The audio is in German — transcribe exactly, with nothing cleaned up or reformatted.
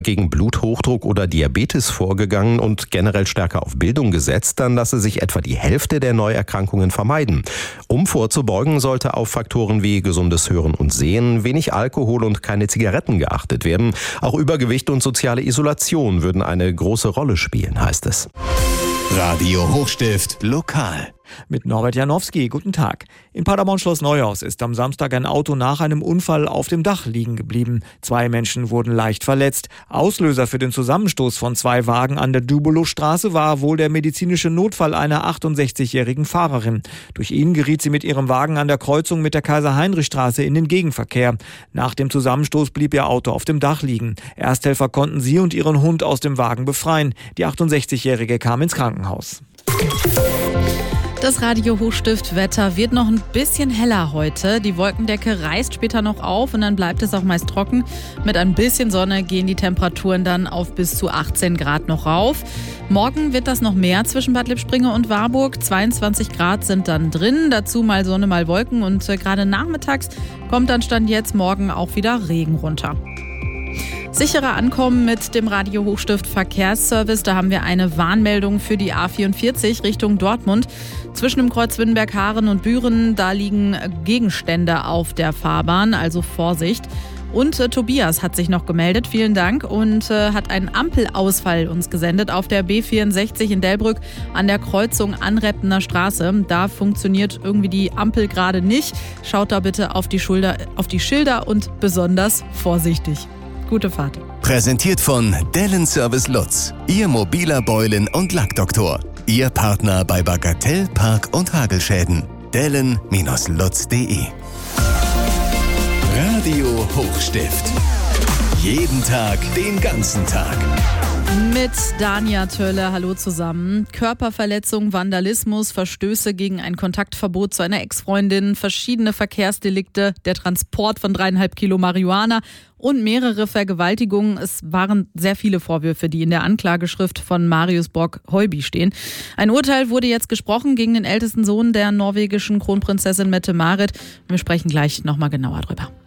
gegen Bluthochdruck oder Diabetes vorgegangen und generell stärker auf Bildung gesetzt, dann lasse sich etwa die Hälfte der Neuerkrankungen vermeiden. Um vorzubeugen, sollte auf Faktoren wie gesundes Hören und Sehen, wenig Alkohol und keine Zigaretten geachtet werden. Auch Übergewicht und soziale Isolation würden eine große Rolle spielen, heißt es. Radio Hochstift Lokal. Mit Norbert Janowski, guten Tag. In Paderborn-Schloss Neuhaus ist am Samstag ein Auto nach einem Unfall auf dem Dach liegen geblieben. Zwei Menschen wurden leicht verletzt. Auslöser für den Zusammenstoß von zwei Wagen an der Dubelowstraße war wohl der medizinische Notfall einer achtundsechzigjährigen Fahrerin. Durch ihn geriet sie mit ihrem Wagen an der Kreuzung mit der Kaiser-Heinrich-Straße in den Gegenverkehr. Nach dem Zusammenstoß blieb ihr Auto auf dem Dach liegen. Ersthelfer konnten sie und ihren Hund aus dem Wagen befreien. Die achtundsechzigjährige kam ins Krankenhaus. Das Radio Hochstift Wetter wird noch ein bisschen heller heute. Die Wolkendecke reißt später noch auf und dann bleibt es auch meist trocken. Mit ein bisschen Sonne gehen die Temperaturen dann auf bis zu achtzehn Grad noch rauf. Morgen wird das noch mehr zwischen Bad Lippspringe und Warburg. zweiundzwanzig Grad sind dann drin, dazu mal Sonne, mal Wolken und äh, gerade nachmittags kommt dann Stand jetzt morgen auch wieder Regen runter. Sicherer ankommen mit dem Radio Hochstift Verkehrsservice. Da haben wir eine Warnmeldung für die A vierundvierzig Richtung Dortmund. Zwischen dem Kreuz Wittenberg-Haaren und Büren, da liegen Gegenstände auf der Fahrbahn, also Vorsicht. Und äh, Tobias hat sich noch gemeldet, vielen Dank, und äh, hat einen Ampelausfall uns gesendet auf der B vierundsechzig in Delbrück an der Kreuzung Anreppener Straße. Da funktioniert irgendwie die Ampel gerade nicht. Schaut da bitte auf die Schilder, auf die Schilder und besonders vorsichtig. Gute Fahrt. Präsentiert von Dellen Service Lutz, Ihr mobiler Beulen- und Lackdoktor. Ihr Partner bei Bagatell, Park- und Hagelschäden. dellen Bindestrich lutz punkt de. Radio Hochstift. Jeden Tag, den ganzen Tag. Mit Dania Tölle, hallo zusammen. Körperverletzung, Vandalismus, Verstöße gegen ein Kontaktverbot zu einer Ex-Freundin, verschiedene Verkehrsdelikte, der Transport von dreieinhalb Kilo Marihuana und mehrere Vergewaltigungen. Es waren sehr viele Vorwürfe, die in der Anklageschrift von Marius Borg-Heuby stehen. Ein Urteil wurde jetzt gesprochen gegen den ältesten Sohn der norwegischen Kronprinzessin Mette-Marit. Wir sprechen gleich nochmal genauer drüber.